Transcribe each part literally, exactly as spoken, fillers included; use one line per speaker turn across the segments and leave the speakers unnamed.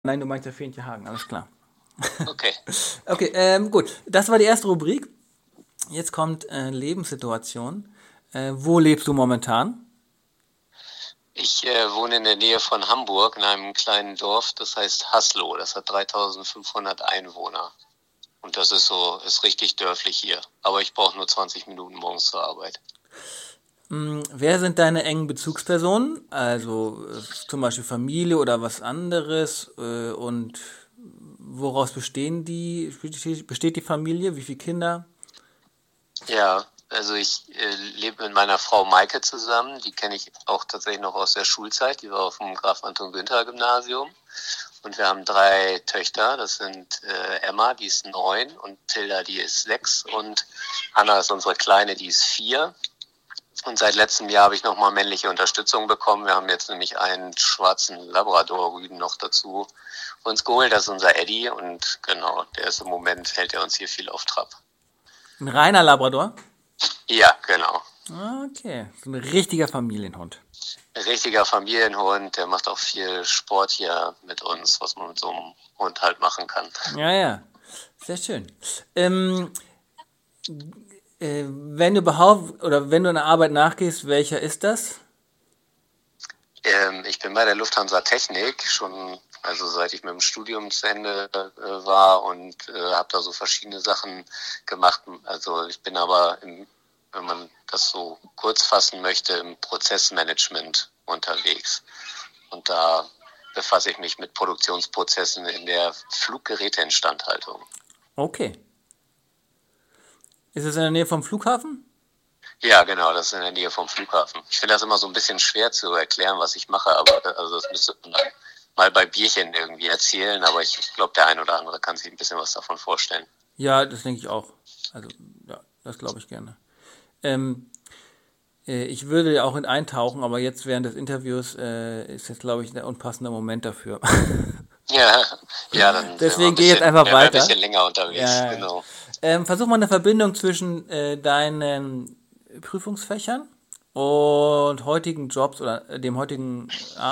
Nein, du meinst ja Fähnchen Hagen, alles klar.
Okay.
Okay, ähm, gut. Das war die erste Rubrik. Jetzt kommt äh, Lebenssituation. Äh, wo lebst du momentan?
Ich äh, wohne in der Nähe von Hamburg in einem kleinen Dorf, das heißt Haslo. Das hat dreitausendfünfhundert Einwohner. Und das ist so, ist richtig dörflich hier. Aber ich brauche nur zwanzig Minuten morgens zur Arbeit.
Hm, wer sind deine engen Bezugspersonen? Also äh, zum Beispiel Familie oder was anderes? Äh, und woraus bestehen die, besteht die Familie? Wie viele Kinder?
Ja, also ich äh, lebe mit meiner Frau Maike zusammen. Die kenne ich auch tatsächlich noch aus der Schulzeit. Die war auf dem Graf Anton Günther Gymnasium. Und wir haben drei Töchter. Das sind äh, Emma, die ist neun, und Tilda, die ist sechs, und Anna ist unsere Kleine, die ist vier. Und seit letztem Jahr habe ich nochmal männliche Unterstützung bekommen. Wir haben jetzt nämlich einen schwarzen Labrador-Rüden noch dazu uns geholt. Das ist unser Eddie, und genau, der ist im Moment, hält er uns hier viel auf Trab.
Ein reiner Labrador?
Ja, genau.
Okay, so ein richtiger Familienhund.
Richtiger Familienhund, der macht auch viel Sport hier mit uns, was man mit so einem Hund halt machen kann.
Ja, ja, sehr schön. Ähm, äh, wenn du behaupt oder wenn du einer Arbeit nachgehst, welcher ist das?
Ähm, ich bin bei der Lufthansa Technik schon, also seit ich mit dem Studium zu Ende äh, war, und äh, habe da so verschiedene Sachen gemacht. Also ich bin aber, im, wenn man das so kurz fassen möchte, im Prozessmanagement unterwegs. Und da befasse ich mich mit Produktionsprozessen in der Fluggeräteinstandhaltung.
Okay. Ist es in der Nähe vom Flughafen?
Ja, genau, das ist in der Nähe vom Flughafen. Ich finde das immer so ein bisschen schwer zu erklären, was ich mache, aber also das müsste man dann mal bei Bierchen irgendwie erzählen, aber ich glaube, der ein oder andere kann sich ein bisschen was davon vorstellen.
Ja, das denke ich auch. Also, ja, das glaube ich gerne. Ähm, äh, ich würde ja auch in eintauchen, aber jetzt während des Interviews äh, ist jetzt, glaube ich, der unpassende Moment dafür.
Ja, ja, dann wären wir
Deswegen
ein
gehe ich jetzt
bisschen,
einfach
wären wir ein
weiter.
bisschen länger unterwegs,
Ja, ja, ja.
genau.
Ähm, versuch mal eine Verbindung zwischen äh, deinen Prüfungsfächern und heutigen Jobs oder äh, dem heutigen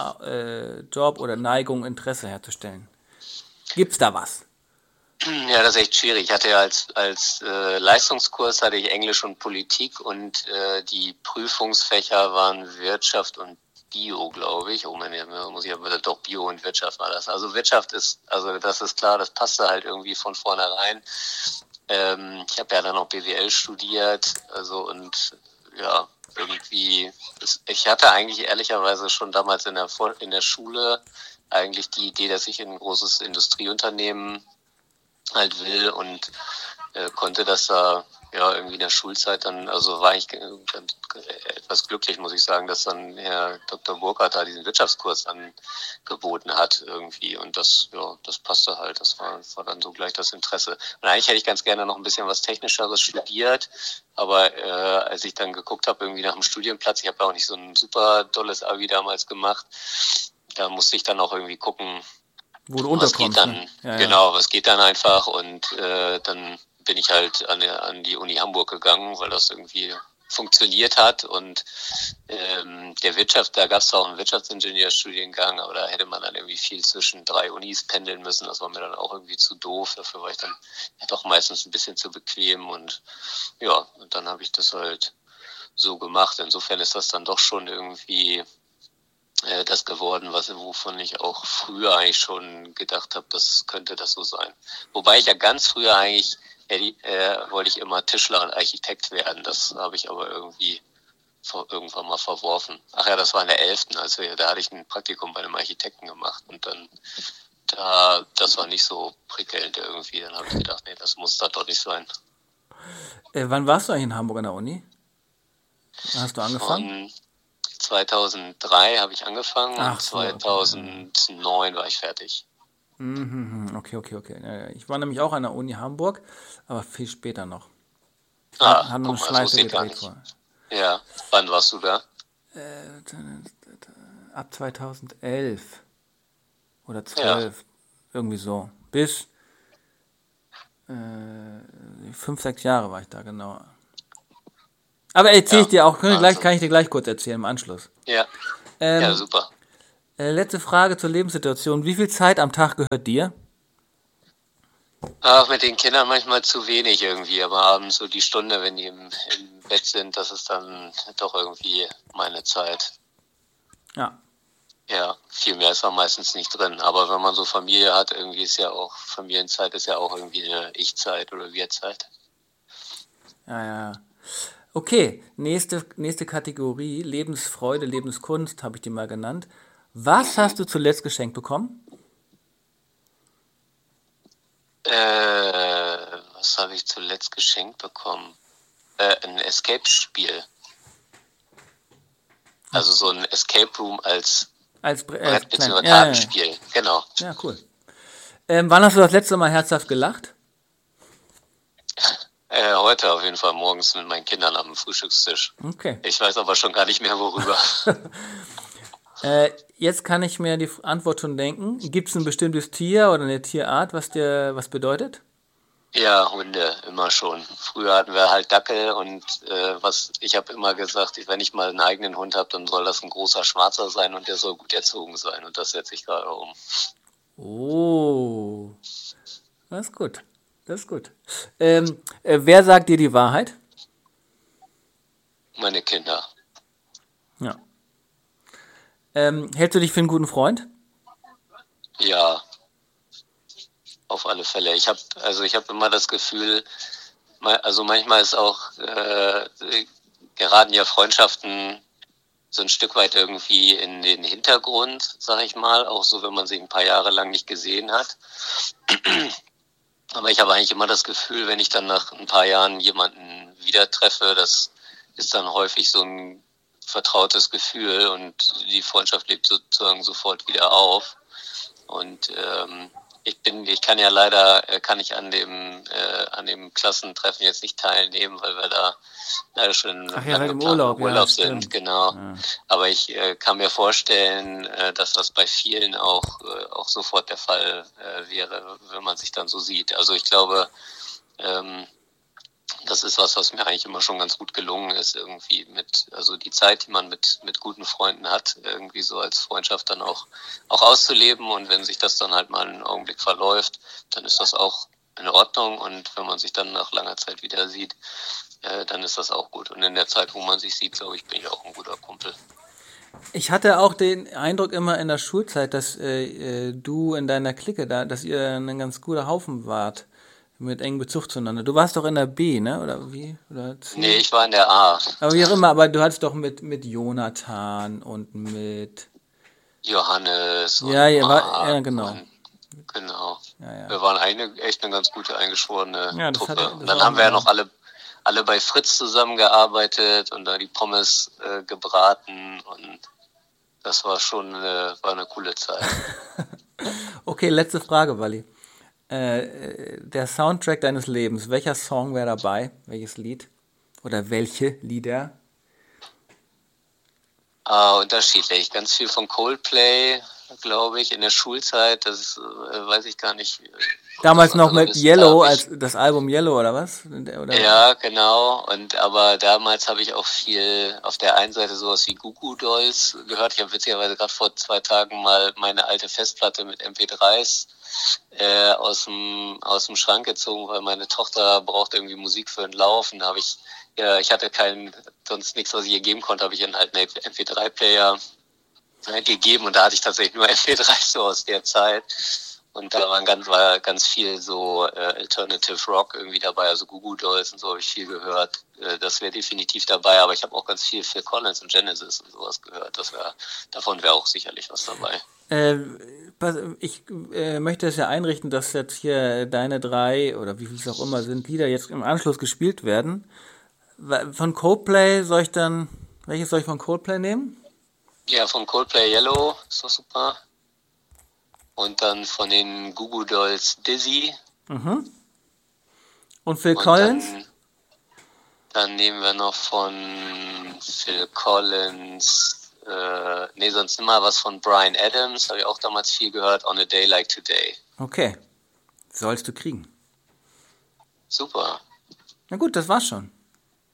äh, Job oder Neigung, Interesse herzustellen. Gibt's da was?
Ja, das ist echt schwierig. Ich hatte ja als, als äh, Leistungskurs hatte ich Englisch und Politik, und äh, die Prüfungsfächer waren Wirtschaft und Bio, glaube ich. Oh man, muss ich aber doch Bio und Wirtschaft war das. Also Wirtschaft ist, also das ist klar, das passte halt irgendwie von vornherein. Ähm, ich habe ja dann noch B W L studiert, also und ja, irgendwie, das, ich hatte eigentlich ehrlicherweise schon damals in der, in der Schule eigentlich die Idee, dass ich in ein großes Industrieunternehmen halt will, und äh, konnte das da ja irgendwie in der Schulzeit dann, also war ich äh, etwas glücklich, muss ich sagen, dass dann Herr Doktor Burkhardt da diesen Wirtschaftskurs angeboten hat irgendwie, und das, ja, das passte halt, das war, war dann so gleich das Interesse. Und eigentlich hätte ich ganz gerne noch ein bisschen was Technischeres studiert, aber äh, als ich dann geguckt habe, irgendwie nach dem Studienplatz, ich habe ja auch nicht so ein super tolles Abi damals gemacht, da musste ich dann auch irgendwie gucken,
Wo du
was geht
unterkommst,
dann,
ne? Ja, ja.
genau, was geht dann einfach, und äh, dann bin ich halt an, der, an die Uni Hamburg gegangen, weil das irgendwie funktioniert hat, und ähm, der Wirtschaft, da gab es auch einen Wirtschaftsingenieurstudiengang, aber da hätte man dann irgendwie viel zwischen drei Unis pendeln müssen, das war mir dann auch irgendwie zu doof, dafür war ich dann ja doch meistens ein bisschen zu bequem, und ja, und dann habe ich das halt so gemacht. Insofern ist das dann doch schon irgendwie das geworden, was wovon ich auch früher eigentlich schon gedacht habe, das könnte das so sein. Wobei ich ja ganz früher eigentlich äh, äh, wollte ich immer Tischler und Architekt werden. Das habe ich aber irgendwie vor, irgendwann mal verworfen. Ach ja, das war in der elften. Also da hatte ich ein Praktikum bei einem Architekten gemacht, und dann da das war nicht so prickelnd irgendwie. Dann habe ich gedacht, nee, das muss da doch nicht sein.
Äh, wann warst du eigentlich in Hamburg an der Uni? Wann hast du angefangen?
Von zweitausenddrei habe ich angefangen,
Ach
und
so, okay.
zweitausendneun war ich fertig.
Mhm, okay, okay, okay. Ja, ja. Ich war nämlich auch an der Uni Hamburg, aber viel später noch. Hat,
Ah,
hat noch eine
guck mal, das
Schleife
wusste ich gar
gedreht
nicht.
vorher.
Ja, wann warst du da?
Äh, ab zweitausendelf oder
Ja,
zwölf, irgendwie so. Bis äh, fünf, sechs Jahre war ich da, genau. Aber erzähle ich
ja,
dir auch, kann ich, gleich,
Wahnsinn.
kann ich dir gleich kurz erzählen im Anschluss.
Ja, ja,
Ähm,
super.
Äh, letzte Frage zur Lebenssituation. Wie viel Zeit am Tag gehört dir?
Ach, mit den Kindern manchmal zu wenig irgendwie, aber abends so die Stunde, wenn die im, im Bett sind, das ist dann doch irgendwie meine Zeit.
Ja.
Ja, viel mehr ist da meistens nicht drin. Aber wenn man so Familie hat, irgendwie ist ja auch, Familienzeit ist ja auch irgendwie eine Ich-Zeit oder Wir-Zeit.
Ja, ja. Okay, nächste, nächste Kategorie. Lebensfreude, Lebenskunst, habe ich die mal genannt. Was
Mhm.
hast du zuletzt geschenkt bekommen?
Äh, was habe ich zuletzt geschenkt bekommen? Äh, ein Escape-Spiel. Also so ein Escape Room als
Als, Bre- als
Brett-
klein.
bzw.
Ja, ja, ja.
Kartenspiel. Genau.
Ja, cool. Ähm, wann hast du das letzte Mal herzhaft gelacht?
Äh, heute auf jeden Fall morgens mit meinen Kindern am Frühstückstisch.
Okay.
Ich weiß aber schon gar nicht mehr, worüber.
Äh, jetzt kann ich mir die F- Antwort schon denken. Gibt es ein bestimmtes Tier oder eine Tierart, was dir was bedeutet?
Ja, Hunde, immer schon. Früher hatten wir halt Dackel und äh, was ich habe immer gesagt, ich- wenn ich mal einen eigenen Hund habe, dann soll das ein großer Schwarzer sein und der soll gut erzogen sein. Und das setze ich gerade um.
Oh, das ist gut. Das ist gut. Ähm, äh, wer sagt dir die Wahrheit?
Meine Kinder.
Ja. Ähm, hältst du dich für einen guten Freund?
Ja, auf alle Fälle. Ich habe also ich habe immer das Gefühl, ma- also manchmal ist auch äh, geraten ja Freundschaften so ein Stück weit irgendwie in den Hintergrund, sag ich mal, auch so, wenn man sich ein paar Jahre lang nicht gesehen hat. Aber ich habe eigentlich immer das Gefühl, wenn ich dann nach ein paar Jahren jemanden wieder treffe, das ist dann häufig so ein vertrautes Gefühl und die Freundschaft lebt sozusagen sofort wieder auf. Und ähm, ich bin, ich kann ja leider, äh, kann ich an dem, äh, an dem Klassentreffen jetzt nicht teilnehmen, weil wir da leider schon in
Ach
einem
ja,
lang
weil im
geplanten
Urlaub, ja,
Urlaub sind,
stimmt.
genau.
Ja.
Aber ich äh, kann mir vorstellen, äh, dass das bei vielen auch, äh, auch sofort der Fall äh, wäre, wenn man sich dann so sieht. Also ich glaube, ähm, das ist was, was mir eigentlich immer schon ganz gut gelungen ist, irgendwie mit, also die Zeit, die man mit, mit guten Freunden hat, irgendwie so als Freundschaft dann auch, auch auszuleben. Und wenn sich das dann halt mal einen Augenblick verläuft, dann ist das auch in Ordnung. Und wenn man sich dann nach langer Zeit wieder sieht, äh, dann ist das auch gut. Und in der Zeit, wo man sich sieht, glaube ich, bin ich auch ein guter Kumpel.
Ich hatte auch den Eindruck immer in der Schulzeit, dass äh, äh, du in deiner Clique da, dass ihr ein ganz guter Haufen wart. Mit engem Bezug zueinander. Du warst doch in der B, ne? Oder wie? Oder C?
Nee, ich war in der A.
Aber wie auch immer, aber du hattest doch mit, mit Jonathan und mit.
Johannes
Ja,
und
ja, war,
Marc
ja, genau.
und genau.
Ja, ja.
Wir waren eine, echt eine ganz gute eingeschworene
Ja, das
Truppe.
hatte,
Und
das
dann
war auch
haben wir ja
mal.
noch alle, alle bei Fritz zusammengearbeitet und da die Pommes äh, gebraten und das war schon eine, war eine coole Zeit.
Okay, letzte Frage, Wally. Äh, äh, der Soundtrack deines Lebens, welcher Song wäre dabei? Welches Lied? Oder welche Lieder?
Ah, unterschiedlich. Ganz viel von Coldplay, glaube ich, in der Schulzeit. Das ist, äh, weiß ich gar nicht.
Damals noch
Also
mit
wissen, da
Yellow,
habe ich
als das Album Yellow, oder was? Oder?
ja, genau. Und aber damals habe ich auch viel auf der einen Seite sowas wie Goo Goo Dolls gehört. Ich habe witzigerweise gerade vor zwei Tagen mal meine alte Festplatte mit M P dreis äh, aus dem aus dem Schrank gezogen, weil meine Tochter braucht irgendwie Musik für den Lauf. Und da habe ich, ja, ich hatte keinen, sonst nichts, was ich ihr geben konnte, habe ich einen alten M P drei Player äh, gegeben und da hatte ich tatsächlich nur M P dreis so aus der Zeit. Und da waren ganz, war ganz viel so äh, Alternative Rock irgendwie dabei, also Goo Goo Dolls und so habe ich viel gehört. Äh, das wäre definitiv dabei, aber ich habe auch ganz viel Phil Collins und Genesis und sowas gehört. Das wär, davon wäre auch sicherlich was dabei.
Äh, pass- ich äh, möchte es ja einrichten, dass jetzt hier deine drei oder wie viel es auch immer sind, Lieder jetzt im Anschluss gespielt werden. Wa- Von Coldplay soll ich dann, welches soll ich von Coldplay nehmen?
Ja, von Coldplay Yellow ist doch super. Und dann von den Goo Goo Dolls Dizzy.
Mhm. Und Phil
Und
Collins?
dann, dann nehmen wir noch von Phil Collins, äh, nee, sonst immer was von Bryan Adams, habe ich auch damals viel gehört, On a Day Like Today.
Okay, sollst du kriegen.
Super.
Na gut, das war's schon.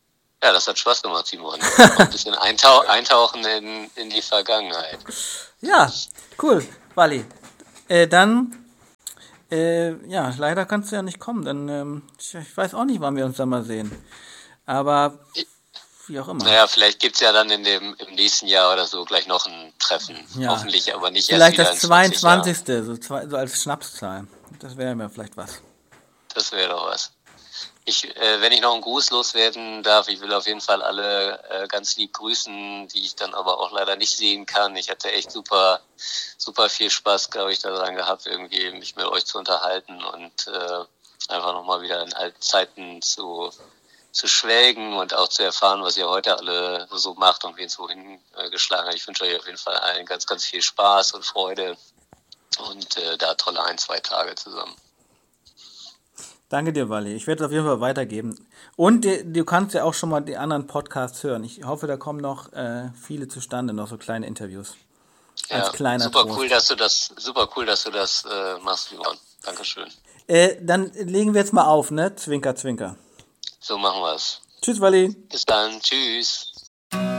Ja, das hat Spaß gemacht, Simon. Auch ein bisschen eintau eintauchen in, in die Vergangenheit.
Ja, cool, Wally. Äh, dann, äh, ja, leider kannst du ja nicht kommen, dann, ähm, ich, ich weiß auch nicht, wann wir uns da mal sehen. Aber wie auch immer.
Naja, vielleicht gibt's ja dann in dem im nächsten Jahr oder so gleich noch ein Treffen.
Ja.
Hoffentlich aber nicht
Vielleicht
erst wieder
das
in zwanzig Jahren.
zweiundzwanzigste So, zwei, so als Schnapszahl. Das wäre mir vielleicht was.
Das wäre doch was. Ich, äh, wenn ich noch einen Gruß loswerden darf, ich will auf jeden Fall alle äh, ganz lieb grüßen, die ich dann aber auch leider nicht sehen kann. Ich hatte echt super, super viel Spaß, glaube ich, daran gehabt, irgendwie mich mit euch zu unterhalten und äh, einfach nochmal wieder in alten Zeiten zu, zu schwelgen und auch zu erfahren, was ihr heute alle so macht und wen es wohin äh, geschlagen hat. Ich wünsche euch auf jeden Fall allen ganz, ganz viel Spaß und Freude und äh, da tolle ein, zwei Tage zusammen.
Danke dir, Wally. Ich werde es auf jeden Fall weitergeben. Und die, du kannst ja auch schon mal die anderen Podcasts hören. Ich hoffe, da kommen noch äh, viele zustande, noch so kleine Interviews. Als
Ja,
kleiner
super
Trost.
cool, dass du das, super cool, dass du das äh, machst, Simon. Dankeschön.
Äh, dann legen wir jetzt mal auf, ne? Zwinker, zwinker.
So machen wir's.
Tschüss, Wally.
Bis dann. Tschüss.